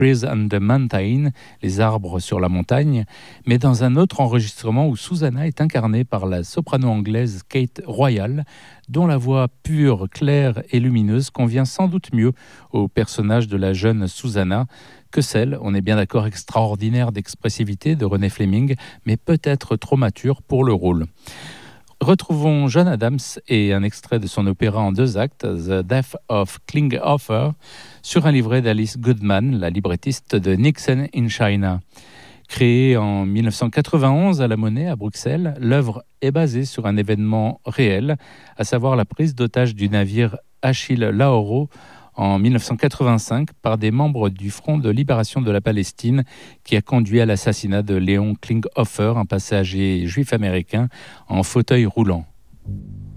Trees on the Mountain, les arbres sur la montagne, mais dans un autre enregistrement où Susanna est incarnée par la soprano anglaise Kate Royal, dont la voix pure, claire et lumineuse convient sans doute mieux au personnage de la jeune Susanna que celle, on est bien d'accord, extraordinaire d'expressivité de René Fleming, mais peut-être trop mature pour le rôle. Retrouvons John Adams et un extrait de son opéra en 2 actes, The Death of Klinghoffer, sur un livret d'Alice Goodman, la librettiste de Nixon in China. Créée en 1991 à la Monnaie à Bruxelles, l'œuvre est basée sur un événement réel, à savoir la prise d'otage du navire Achille Lauro en 1985 par des membres du Front de libération de la Palestine qui a conduit à l'assassinat de Léon Klinghoffer, un passager juif américain en fauteuil roulant.